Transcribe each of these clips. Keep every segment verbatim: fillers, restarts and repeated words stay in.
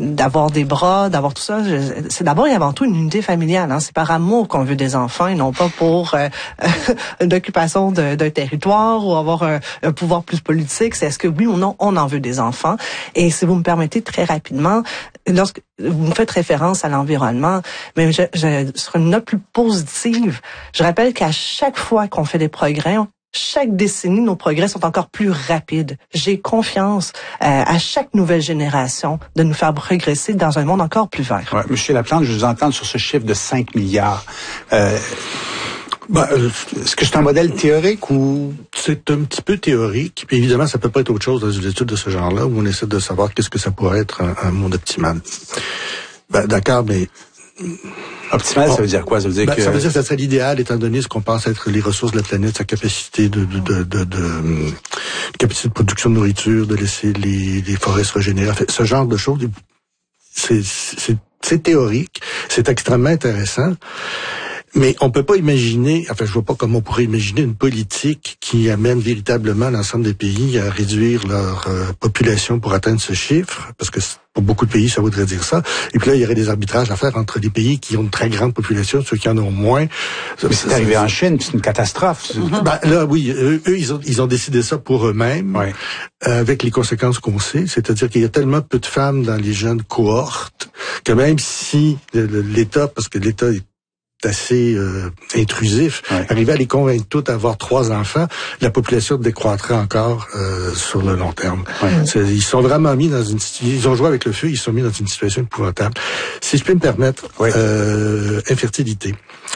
d'avoir des bras, d'avoir tout ça. Je, c'est d'abord et avant tout une unité familiale. Hein. C'est par amour qu'on veut des enfants et non pas pour euh, une occupation de, d'un territoire ou avoir un, un pouvoir plus politique. C'est est-ce que oui ou non on en veut des enfants. Et si vous me permettez très rapidement, lorsque vous me faites référence à l'environnement, mais je, je, sur une note plus positive, je rappelle qu'à chaque fois qu'on fait des progrès, chaque décennie, nos progrès sont encore plus rapides. J'ai confiance euh, à chaque nouvelle génération de nous faire progresser dans un monde encore plus vert. Ouais, Monsieur Laplante, je vous entends sur ce chiffre de cinq milliards. Euh, bah, est-ce que c'est un modèle théorique ou... C'est un petit peu théorique. Puis évidemment, ça peut pas être autre chose dans une étude de ce genre-là où on essaie de savoir qu'est-ce que ça pourrait être un, un monde optimal. Ben, d'accord, mais... Optimal, bon, ça veut dire quoi? Ça veut dire ben, que... Ça veut dire que ça serait l'idéal, étant donné ce qu'on pense être les ressources de la planète, sa capacité de, de, de, de, de, de capacité de production de nourriture, de laisser les, les forêts se régénérer. En fait, ce genre de choses, c'est, c'est, c'est théorique, c'est extrêmement intéressant. Mais on peut pas imaginer, enfin je vois pas comment on pourrait imaginer une politique qui amène véritablement l'ensemble des pays à réduire leur euh, population pour atteindre ce chiffre, parce que pour beaucoup de pays ça voudrait dire ça. Et puis là il y aurait des arbitrages à faire entre les pays qui ont une très grande population, ceux qui en ont moins. Mais c'est arrivé en Chine, c'est une catastrophe. Mm-hmm. Ben, là oui, eux, eux ils ont ils ont décidé ça pour eux-mêmes, ouais. euh, avec les conséquences qu'on sait, c'est-à-dire qu'il y a tellement peu de femmes dans les jeunes cohortes que même si l'État, parce que l'État est assez euh, intrusif, ouais. arriver à les convaincre toutes à avoir trois enfants, la population décroîtrait encore euh, sur le long terme. Ouais. Ils sont vraiment mis dans une... Ils ont joué avec le feu, ils sont mis dans une situation épouvantable. Si je peux me permettre, ouais. euh, infertilité.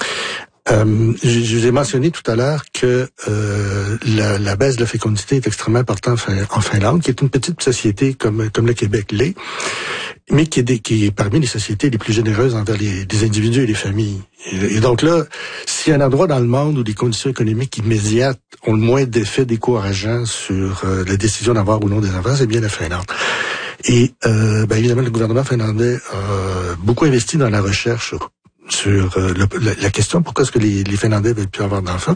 Euh, je, je vous ai mentionné tout à l'heure que euh, la, la baisse de la fécondité est extrêmement importante en Finlande, qui est une petite société comme comme le Québec l'est, mais qui est, des, qui est parmi les sociétés les plus généreuses envers les, les individus et les familles. Et, et donc là, s'il y a un endroit dans le monde où les conditions économiques immédiates ont le moins d'effets décourageants sur euh, la décision d'avoir ou non des enfants, c'est bien la Finlande. Et euh, ben évidemment, le gouvernement finlandais a beaucoup investi dans la recherche sur sur euh, le, la, la question pourquoi est-ce que les, les Finlandais veulent plus avoir d'enfants.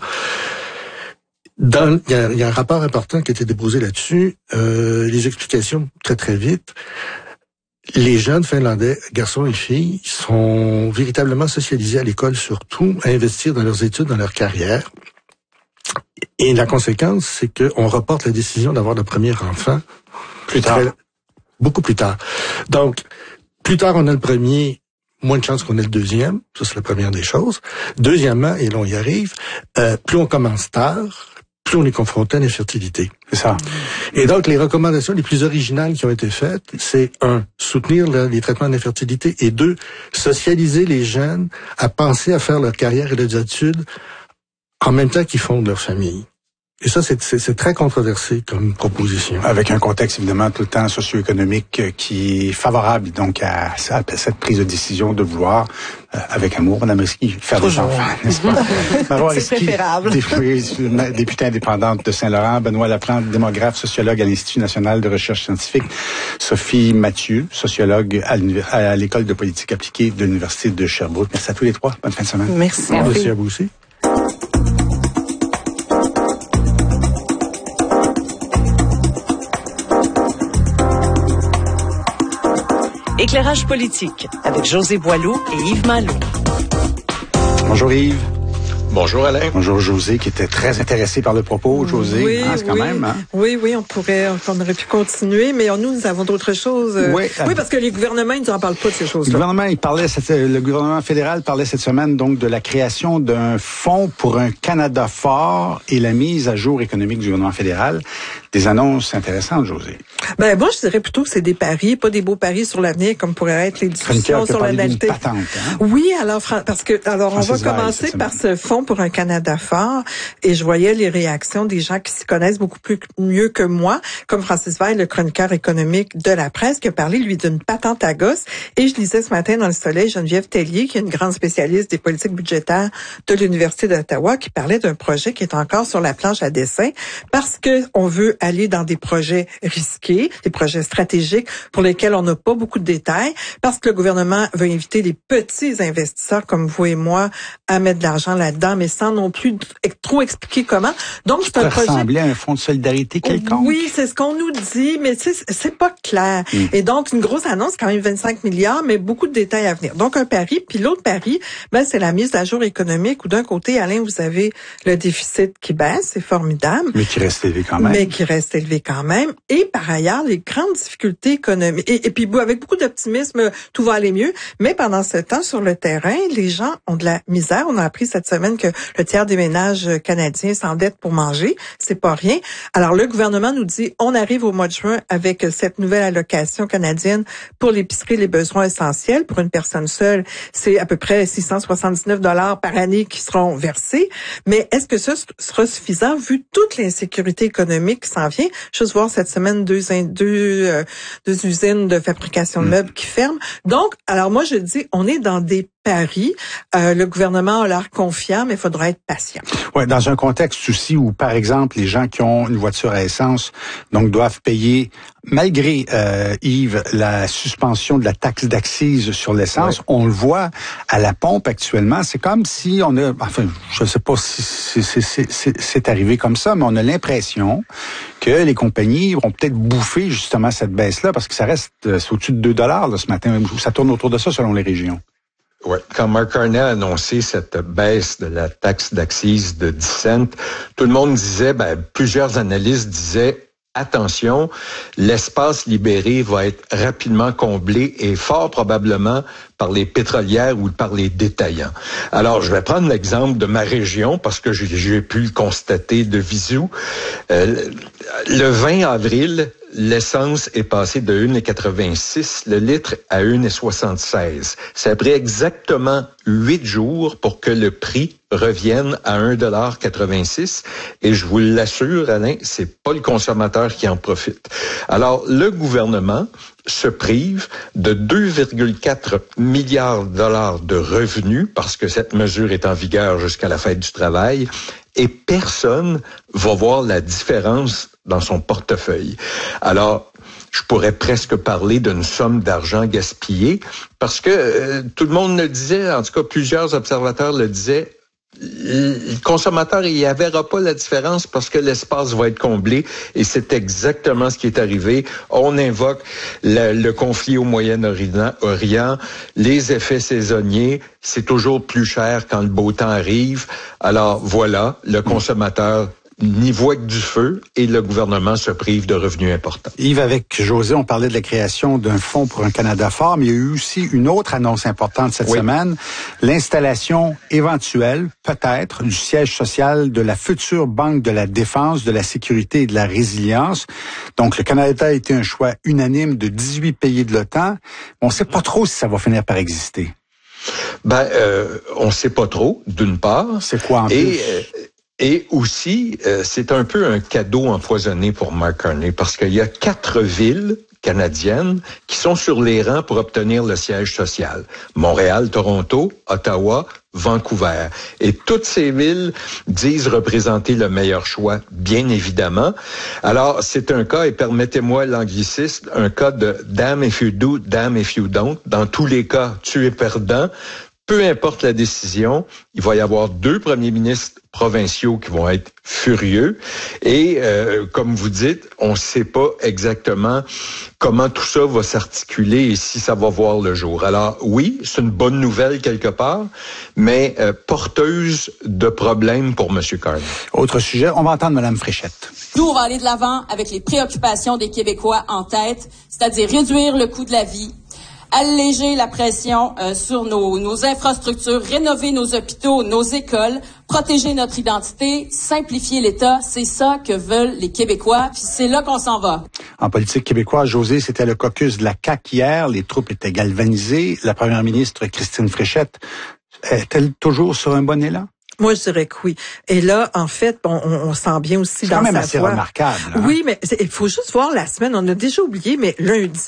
Dans, il y a, y a un rapport important qui a été déposé là-dessus. Euh, les explications très très vite. Les jeunes Finlandais, garçons et filles, sont véritablement socialisés à l'école, surtout à investir dans leurs études, dans leur carrière. Et la conséquence, c'est qu'on reporte la décision d'avoir le premier enfant plus tard, très, beaucoup plus tard. Donc, plus tard on a le premier, moins de chances qu'on ait le deuxième. Ça, c'est la première des choses. Deuxièmement, et là, on y arrive, euh, plus on commence tard, plus on est confronté à l'infertilité. C'est ça. Et donc, les recommandations les plus originales qui ont été faites, c'est un, soutenir le, les traitements d'infertilité, et deux, socialiser les jeunes à penser à faire leur carrière et leurs études en même temps qu'ils fondent leur famille. Et ça, c'est, c'est, c'est très controversé comme proposition. Avec un contexte, évidemment, tout le temps socio-économique qui est favorable, donc, à, à cette prise de décision de vouloir, euh, avec amour, Mme Risky, faire des enfants, n'est-ce pas? Marois c'est Risky, préférable. Députée indépendante de Saint-Laurent, Benoît Laplante, démographe, sociologue à l'Institut national de recherche scientifique, Sophie Mathieu, sociologue à, à l'École de politique appliquée de l'Université de Sherbrooke. Merci à tous les trois. Bonne fin de semaine. Merci. Merci à vous aussi. Éclairage politique avec José Boileau et Yves Malo. Bonjour Yves. Bonjour Alain. Bonjour José, qui était très intéressé par le propos. José, oui, hein, c'est quand oui. même. Hein? Oui, oui, on pourrait, on aurait pu continuer, mais nous, nous avons d'autres choses. Oui, oui, parce que les gouvernements, ils n'en parlent pas de ces choses-là. Le gouvernement, il parlait, cette, le gouvernement fédéral parlait cette semaine donc de la création d'un fonds pour un Canada fort et la mise à jour économique du gouvernement fédéral. Des annonces intéressantes, José. Ben moi, je dirais plutôt que c'est des paris, pas des beaux paris sur l'avenir, comme pourraient être les discussions sur la natalité. Patente, hein? Oui, alors parce que alors Francis on va Veil, commencer par ce fonds pour un Canada fort, et je voyais les réactions des gens qui s'y connaissent beaucoup plus mieux que moi, comme Francis Veil, le chroniqueur économique de la presse, qui a parlé lui d'une patente à gosse. Et je lisais ce matin dans Le Soleil Geneviève Tellier, qui est une grande spécialiste des politiques budgétaires de l'Université d'Ottawa, qui parlait d'un projet qui est encore sur la planche à dessin, parce que on veut aller dans des projets risqués, des projets stratégiques pour lesquels on n'a pas beaucoup de détails, parce que le gouvernement veut inviter les petits investisseurs comme vous et moi à mettre de l'argent là-dedans. dedans, mais sans non plus trop expliquer comment. Donc, c'est un projet... Ça ressemblait à un fonds de solidarité quelconque. Oui, c'est ce qu'on nous dit, mais c'est, c'est pas clair. Mm. Et donc, une grosse annonce, quand même vingt-cinq milliards, mais beaucoup de détails à venir. Donc, un pari. Puis l'autre pari, ben, c'est la mise à jour économique où d'un côté, Alain, vous avez le déficit qui baisse, c'est formidable. Mais qui reste élevé quand même. Mais qui reste élevé quand même. Et par ailleurs, les grandes difficultés économiques. Et, et puis, avec beaucoup d'optimisme, tout va aller mieux. Mais pendant ce temps, sur le terrain, les gens ont de la misère. On a appris cette semaine que le tiers des ménages canadiens s'endettent pour manger. C'est pas rien. Alors, le gouvernement nous dit, on arrive au mois de juin avec cette nouvelle allocation canadienne pour l'épicerie, les besoins essentiels. Pour une personne seule, c'est à peu près six cent soixante-dix-neuf dollars par année qui seront versés. Mais est-ce que ça sera suffisant vu toute l'insécurité économique qui s'en vient? Juste voir cette semaine deux, deux, euh, deux usines de fabrication de meubles qui ferment. Donc, alors moi, je dis, on est dans des paris. Euh, le gouvernement a l'air confiant, mais il faudra être patient. Ouais, dans un contexte aussi où, par exemple, les gens qui ont une voiture à essence, donc doivent payer, malgré, euh, Yves, la suspension de la taxe d'accise sur l'essence, ouais. On le voit à la pompe actuellement. C'est comme si on a, enfin, je ne sais pas si c'est, c'est, c'est, c'est, c'est arrivé comme ça, mais on a l'impression que les compagnies vont peut-être bouffer justement cette baisse-là, parce que ça reste, c'est au-dessus de deux dollars là, ce matin. Ça tourne autour de ça selon les régions. Ouais. Quand Mark Carney a annoncé cette baisse de la taxe d'accise de dix cents, tout le monde disait, ben, plusieurs analystes disaient, attention, l'espace libéré va être rapidement comblé et fort probablement par les pétrolières ou par les détaillants. Alors, je vais prendre l'exemple de ma région parce que j'ai, j'ai pu le constater de visu. Euh, le vingt avril, l'essence est passée de un virgule quatre-vingt-six le litre à un virgule soixante-seize. Ça a pris exactement huit jours pour que le prix revienne à un virgule quatre-vingt-six. Et je vous l'assure, Alain, c'est pas le consommateur qui en profite. Alors, le gouvernement se prive de deux virgule quatre milliards de dollars de revenus parce que cette mesure est en vigueur jusqu'à la fête du travail et personne va voir la différence dans son portefeuille. Alors, je pourrais presque parler d'une somme d'argent gaspillée parce que euh, tout le monde le disait, en tout cas plusieurs observateurs le disaient, le consommateur, il ne verra pas la différence parce que l'espace va être comblé et c'est exactement ce qui est arrivé. On invoque le, le conflit au Moyen-Orient, les effets saisonniers, c'est toujours plus cher quand le beau temps arrive. Alors voilà, le consommateur n'y voit que du feu et le gouvernement se prive de revenus importants. Yves, avec José, on parlait de la création d'un fonds pour un Canada fort, mais il y a eu aussi une autre annonce importante cette oui. semaine, l'installation éventuelle, peut-être, du siège social de la future Banque de la Défense, de la Sécurité et de la Résilience. Donc, le Canada a été un choix unanime de dix-huit pays de l'OTAN. On ne sait pas trop si ça va finir par exister. Ben, euh, on ne sait pas trop, d'une part. C'est quoi en et, plus? Euh, Et aussi, euh, c'est un peu un cadeau empoisonné pour Mark Carney parce qu'il y a quatre villes canadiennes qui sont sur les rangs pour obtenir le siège social. Montréal, Toronto, Ottawa, Vancouver. Et toutes ces villes disent représenter le meilleur choix, bien évidemment. Alors, c'est un cas, et permettez-moi l'anglicisme, un cas de damn if you do, damn if you don't. Dans tous les cas, tu es perdant. Peu importe la décision, il va y avoir deux premiers ministres provinciaux qui vont être furieux. Et euh, comme vous dites, on ne sait pas exactement comment tout ça va s'articuler et si ça va voir le jour. Alors oui, c'est une bonne nouvelle quelque part, mais euh, porteuse de problèmes pour M. Carney. Autre sujet, on va entendre Mme Fréchette. Nous, on va aller de l'avant avec les préoccupations des Québécois en tête, c'est-à-dire réduire le coût de la vie, alléger la pression euh, sur nos, nos infrastructures, rénover nos hôpitaux, nos écoles, protéger notre identité, simplifier l'État. C'est ça que veulent les Québécois, puis c'est là qu'on s'en va. En politique québécoise, José, c'était le caucus de la C A Q hier. Les troupes étaient galvanisées. La première ministre, Christine Fréchette, est-elle toujours sur un bon élan? Moi, je dirais que oui. Et là, en fait, on, on sent bien aussi c'est dans quand même sa assez voix. Remarquable. Hein? Oui, mais il faut juste voir la semaine. On a déjà oublié, mais lundi,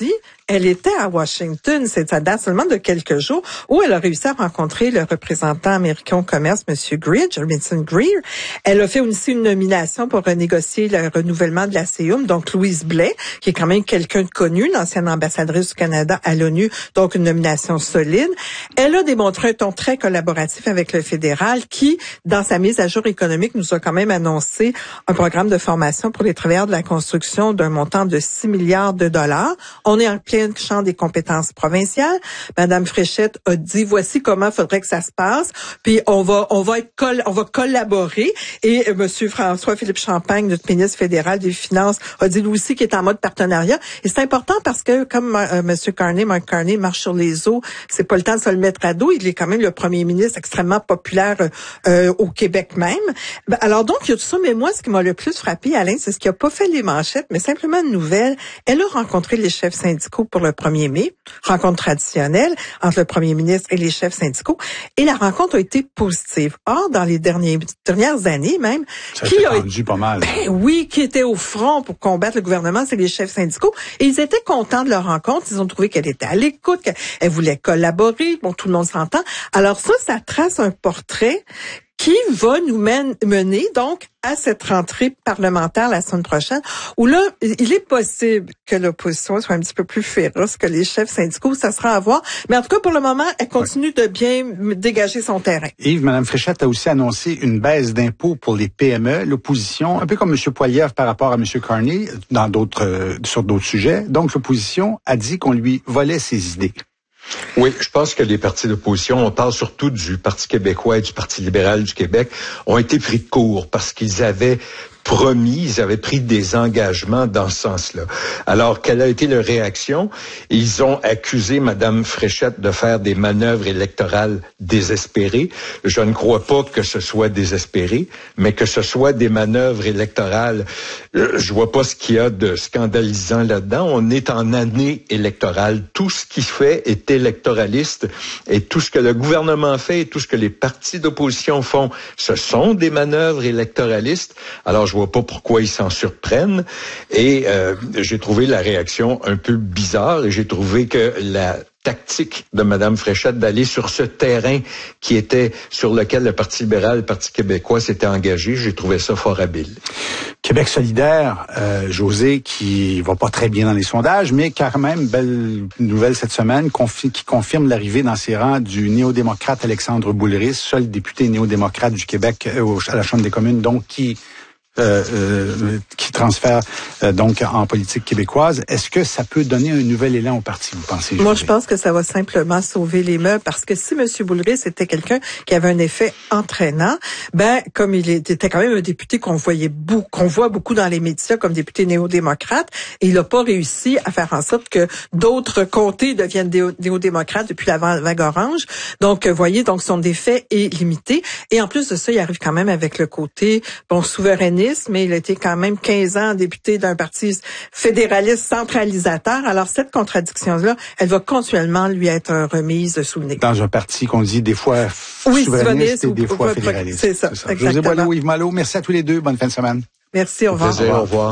elle était à Washington, c'est ça date seulement de quelques jours, où elle a réussi à rencontrer le représentant américain au commerce, M. Greer, Vincent Greer. Elle a fait aussi une nomination pour renégocier le renouvellement de la C I U M, donc Louise Blais, qui est quand même quelqu'un de connu, l'ancienne ambassadrice du Canada à l'ONU, donc une nomination solide. Elle a démontré un ton très collaboratif avec le fédéral qui, dans sa mise à jour économique, nous a quand même annoncé un programme de formation pour les travailleurs de la construction d'un montant de six milliards de dollars. On est en plein champ des compétences provinciales. Madame Fréchette a dit voici comment faudrait que ça se passe. Puis on va on va être coll- on va collaborer. Et euh, Monsieur François-Philippe Champagne, notre ministre fédéral des Finances, a dit lui aussi qu'il est en mode partenariat. Et c'est important parce que comme euh, Monsieur Carney, Mark Carney marche sur les eaux, c'est pas le temps de se le mettre à dos. Il est quand même le premier ministre extrêmement populaire euh, au Québec même. Ben, alors donc il y a tout ça. Mais moi, ce qui m'a le plus frappé, Alain, c'est ce qui a pas fait les manchettes, mais simplement une nouvelle. Elle a rencontré les chefs syndicaux pour le premier mai, rencontre traditionnelle entre le premier ministre et les chefs syndicaux, et la rencontre a été positive. Or, dans les derniers, dernières années même, ça qui a a rendu pas mal. Ben oui, qui était au front pour combattre le gouvernement, c'est les chefs syndicaux, et ils étaient contents de leur rencontre. Ils ont trouvé qu'elle était à l'écoute, qu'elle voulait collaborer. Bon, tout le monde s'entend. Alors ça, ça trace un portrait qui va nous mène, mener donc à cette rentrée parlementaire la semaine prochaine, où là, il est possible que l'opposition soit un petit peu plus féroce que les chefs syndicaux, ça sera à voir. Mais en tout cas, pour le moment, elle continue oui. de bien dégager son terrain. Yves, Mme Fréchette a aussi annoncé une baisse d'impôts pour les P M E. L'opposition, un peu comme M. Poilievre par rapport à M. Carney, dans d'autres, euh, sur d'autres sujets. Donc, l'opposition a dit qu'on lui volait ses idées. Oui, je pense que les partis d'opposition, on parle surtout du Parti québécois et du Parti libéral du Québec, ont été pris de court parce qu'ils avaient promis, ils avaient pris des engagements dans ce sens-là. Alors, quelle a été leur réaction? Ils ont accusé Mme Fréchette de faire des manœuvres électorales désespérées. Je ne crois pas que ce soit désespéré, mais que ce soit des manœuvres électorales. Je vois pas ce qu'il y a de scandalisant là-dedans. On est en année électorale. Tout ce qui fait est électoraliste et tout ce que le gouvernement fait et tout ce que les partis d'opposition font, ce sont des manœuvres électoralistes. Alors, je vois pas pourquoi ils s'en surprennent. Et euh, j'ai trouvé la réaction un peu bizarre et j'ai trouvé que la tactique de Mme Fréchette d'aller sur ce terrain qui était sur lequel le Parti libéral, le Parti québécois s'était engagé, j'ai trouvé ça fort habile. Québec solidaire, euh, José, qui va pas très bien dans les sondages, mais quand même, belle nouvelle cette semaine, confi- qui confirme l'arrivée dans ses rangs du néo-démocrate Alexandre Boulris, seul député néo-démocrate du Québec euh, à la Chambre des communes, donc qui Euh, euh, qui transfère euh, donc en politique québécoise. Est-ce que ça peut donner un nouvel élan au parti, vous pensez? Moi, je pense que ça va simplement sauver les meubles parce que si M. Boulris était quelqu'un qui avait un effet entraînant, ben comme il était quand même un député qu'on voyait beaucoup, qu'on voit beaucoup dans les médias comme député néo-démocrate, et il n'a pas réussi à faire en sorte que d'autres comtés deviennent néo-démocrates depuis la vague orange. Donc, vous voyez, donc son effet est limité. Et en plus de ça, il arrive quand même avec le côté bon souverainiste, mais il a été quand même quinze ans député d'un parti fédéraliste centralisateur. Alors, cette contradiction-là, elle va continuellement lui être remise sous le nez. Dans un parti qu'on dit des fois oui, souverainiste et des ou, fois ou, fédéraliste. C'est ça, c'est ça. José Boileau, Yves Malo, merci à tous les deux. Bonne fin de semaine. Merci, au revoir. Plaisir, au revoir.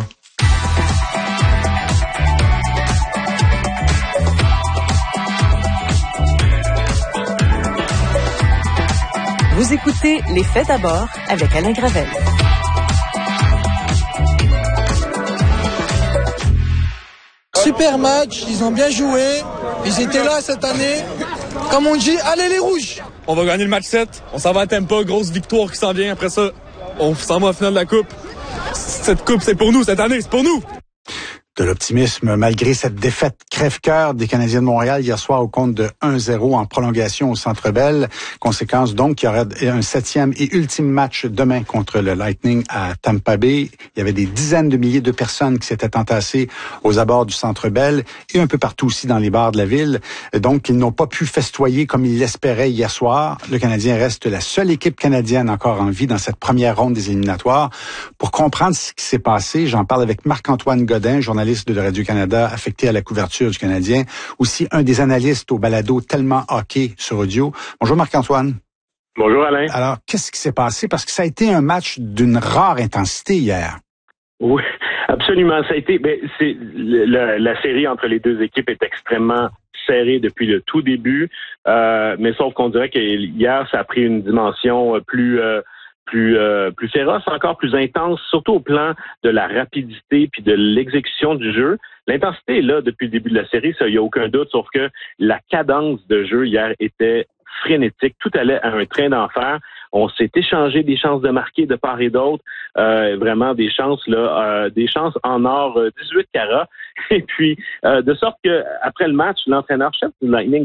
Vous écoutez Les Faits d'abord avec Alain Gravel. Super match, ils ont bien joué, ils étaient là cette année. Comme on dit, allez les rouges! On va gagner le match sept, on s'en va à Tampa, grosse victoire qui s'en vient. Après ça, on s'en va à la finale de la Coupe. Cette Coupe, c'est pour nous, cette année, c'est pour nous! De l'optimisme malgré cette défaite crève-cœur des Canadiens de Montréal hier soir au compte de un zéro en prolongation au Centre Bell. Conséquence donc qu'il y aurait un septième et ultime match demain contre le Lightning à Tampa Bay. Il y avait des dizaines de milliers de personnes qui s'étaient entassées aux abords du Centre Bell et un peu partout aussi dans les bars de la ville. Donc, ils n'ont pas pu festoyer comme ils l'espéraient hier soir. Le Canadien reste la seule équipe canadienne encore en vie dans cette première ronde des éliminatoires. Pour comprendre ce qui s'est passé, j'en parle avec Marc-Antoine Godin, journaliste de Radio-Canada, affecté à la couverture du Canadien, aussi un des analystes au balado Tellement Hockey sur audio. Bonjour Marc-Antoine. Bonjour Alain. Alors, qu'est-ce qui s'est passé? Parce que ça a été un match d'une rare intensité hier. Oui, Absolument, ça a été. Ben, c'est la, la série entre les deux équipes est extrêmement serrée depuis le tout début, euh, mais sauf qu'on dirait que hier ça a pris une dimension plus euh, plus euh, plus féroce, encore plus intense, surtout au plan de la rapidité puis de l'exécution du jeu. L'intensité est là depuis le début de la série, ça, il n'y a aucun doute, sauf que la cadence de jeu hier était frénétique, tout allait à un train d'enfer. On s'est échangé des chances de marquer de part et d'autre, euh, vraiment des chances là, euh, des chances en or euh, dix-huit carats. Et puis euh, de sorte que après le match, l'entraîneur-chef du Lightning